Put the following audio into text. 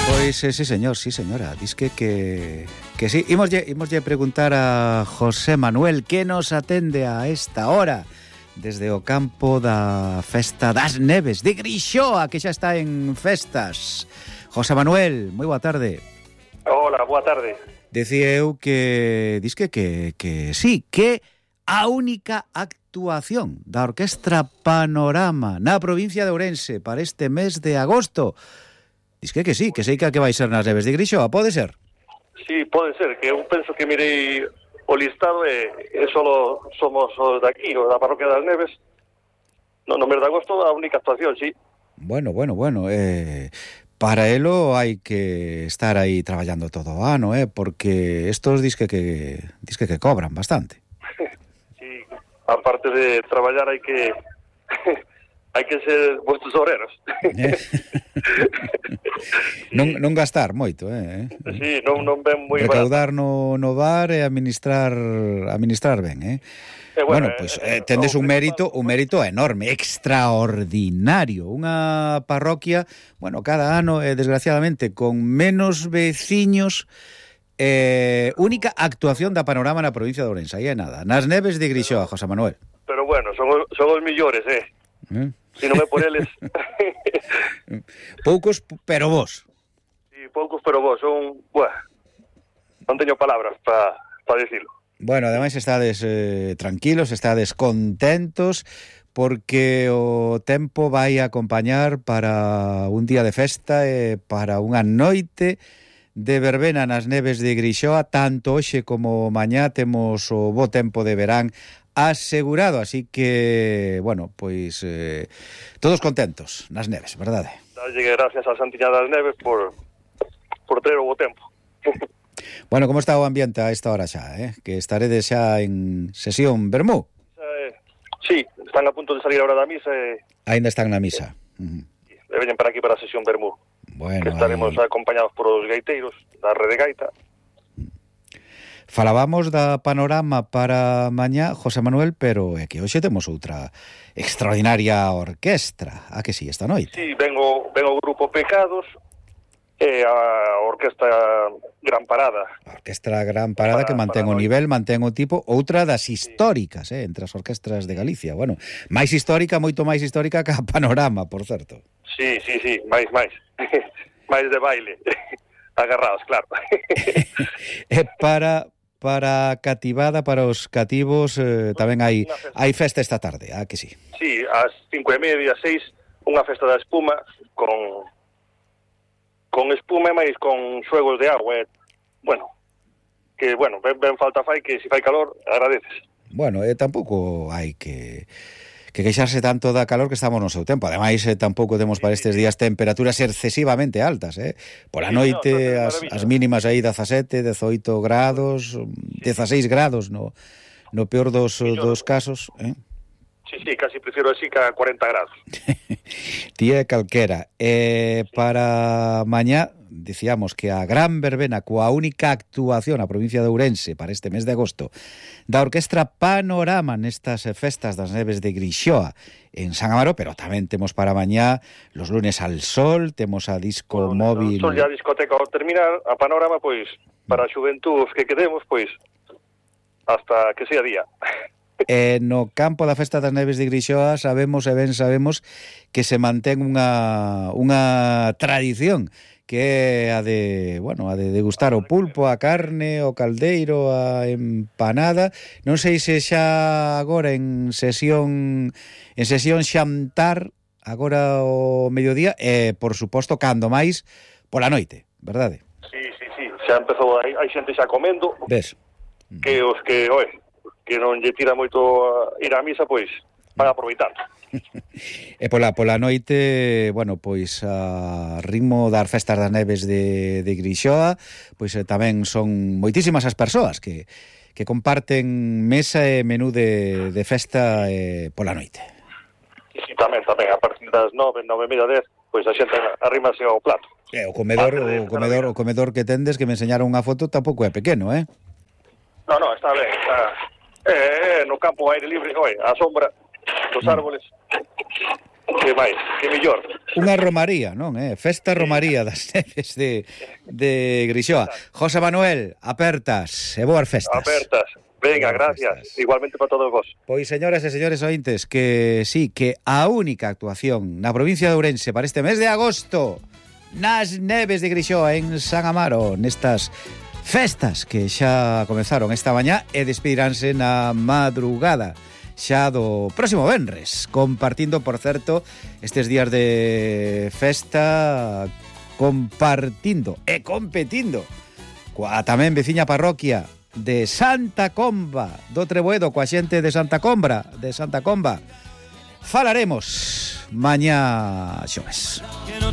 Pois sí, señor, sí, señora. Disque que sí. Imoslle preguntar a José Manuel que nos atende a esta hora desde o campo da Festa das Neves de Grixoa, que xa está en festas. José Manuel, moi boa tarde. Hola, boa tarde. Decía eu que disque que sí, que a única actuación da Orquestra Panorama na provincia de Ourense para este mes de agosto. Disque que sí, que sei que vai ser nas Neves de Grixoa, pode ser? Sí, pode ser, que eu penso que mirei o listado e solo somos os daqui, o da Parroquia das Neves. No mes de agosto a única actuación, sí. Bueno, para elo hai que estar aí traballando todo o ano, porque estos disque que cobran bastante. Sí, aparte de traballar hai que hai que ser vuestros obreros. Non gastar moito, Sí, non ven moi recaudar no bar e administrar ben, Bueno, pois tendes un mérito enorme, extraordinario. Unha parroquia, bueno, cada ano, desgraciadamente, con menos veciños, única actuación da Panorama na provincia de Ourense, aí é nada. Nas Neves de Grixoa, José Manuel. Pero bueno, son os millores, Si non é por eles. Poucos, pero vos. Sí, poucos, pero vos. Non teño palabras para decirlo. Bueno, ademais estades tranquilos, estades contentos, porque o tempo vai acompañar para un día de festa e para unha noite de verbena nas Neves de Grixoa. Tanto hoxe como mañá temos o bo tempo de verán asegurado, así que, bueno, pois todos contentos nas Neves, verdade? Dalle gracias a Santiña das Neves por ter o bo tempo. Bueno, como está o ambiente a esta hora xa, que estaredes xa en sesión vermú? Sí, están a punto de salir ahora da misa e... Ainda están na misa. E veñen para aquí para a sesión vermú. Bueno, que estaremos acompañados por os gaiteiros da Rede Gaita. Falábamos da Panorama para mañá, José Manuel, pero é que hoxe temos outra extraordinaria orquestra. A que sí, esta noite? Sí, vengo o grupo Pecados e a Orquestra Gran Parada. A Orquestra Gran Parada que mantén o nivel, mantén o tipo, outra das históricas, entre as orquestras de Galicia. Bueno, máis histórica, moito máis histórica que a Panorama, por certo. Sí, máis. máis de baile. Agarrados, claro. E para cativada, para os cativos, tamén hai festa esta tarde, que sí? Sí, ás 5:30, 6, unha festa da espuma con espuma e máis con xuegos de agua. Ben falta fai que se fai calor, agradeces. Bueno, tampouco hai que queixarse tanto da calor que estamos no seu tempo. Ademais, tampouco temos para estes días temperaturas excesivamente altas, Pola noite, as mínimas aí 17, 18 grados, 16 grados no peor dos casos, Sí, casi prefiero así que a 40 grados. Tía calquera. Para mañá, dicíamos que a gran verbena coa única actuación a provincia de Ourense para este mes de agosto da Orquestra Panorama nestas festas das Neves de Grixoa en San Amaro, pero tamén temos para mañá los lunes al sol, temos a disco móvil... Sol e a discoteca ao terminar, a Panorama, pois, para a xuventud que quedemos, pois, hasta que sea día. No campo da Festa das Neves de Grixoa sabemos que se mantén unha tradición que é a de degustar o pulpo, a carne, o caldeiro, a empanada. Non sei se xa agora en sesión xantar, agora o mediodía, e por suposto cando máis pola noite, verdade? Sí, xa empezou, hai xente xa comendo. Ves? Que os que non lle tira moito ir á misa, pois van aproveitando. E pola noite, bueno, pois a ritmo das festas das Neves de Grixoa, pois tamén son moitísimas as persoas que comparten mesa e menú de festa pola noite. Sí, tamén, a partir das 9:30, 10, pois a xente arrímase ao plato. O comedor que tendes, que me enseñaron unha foto, tampouco é pequeno, No, está ben, no campo, aire libre, a sombra dos árboles. Que máis, que millor. Unha romaría, non? Festa romaría das neves de Grixoa. José Manuel, apertas e boas festas. Apertas. Venga, Boas gracias. festas. Igualmente para todos vos. Pois, señoras e señores ointes, que sí, que a única actuación na provincia de Ourense para este mes de agosto nas neves de Grixoa en San Amaro, nestas festas que xa comenzaron esta mañá e despediránse na madrugada xa do próximo venres, compartindo, por certo, estes días de festa, compartindo e competindo coa tamén veciña parroquia de Santa Comba do Treboedo, coa xente de Santa Comba. Falaremos mañá xoves.